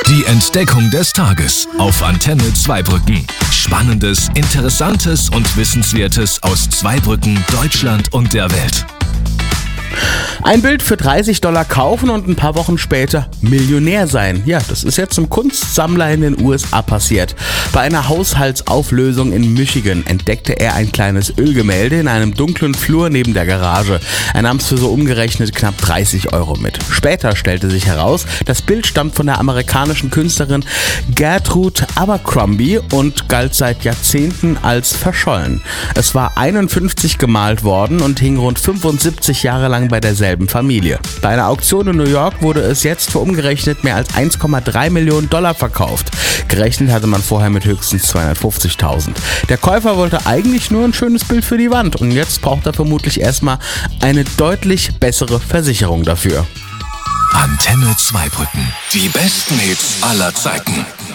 Die Entdeckung des Tages auf Antenne Zweibrücken. Spannendes, Interessantes und Wissenswertes aus Zweibrücken, Deutschland und der Welt. Ein Bild für $30 kaufen und ein paar Wochen später Millionär sein. Ja, das ist jetzt einem Kunstsammler in den USA passiert. Bei einer Haushaltsauflösung in Michigan entdeckte er ein kleines Ölgemälde in einem dunklen Flur neben der Garage. Er nahm es für so umgerechnet knapp €30 mit. Später stellte sich heraus, das Bild stammt von der amerikanischen Künstlerin Gertrude Abercrombie und galt seit Jahrzehnten als verschollen. Es war 51 gemalt worden und hing rund 75 Jahre lang bei derselben Familie. Bei einer Auktion in New York wurde es jetzt für umgerechnet mehr als $1,3 Millionen verkauft. Gerechnet hatte man vorher mit höchstens 250.000. Der Käufer wollte eigentlich nur ein schönes Bild für die Wand und jetzt braucht er vermutlich erstmal eine deutlich bessere Versicherung dafür. Antenne Zweibrücken. Die besten Hits aller Zeiten.